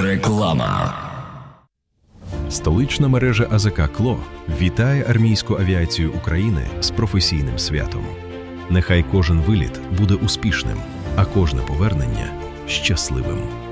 Реклама. Столична мережа АЗК «КЛО» вітає армійську авіацію України з професійним святом. Нехай кожен виліт буде успішним, а кожне повернення – щасливим.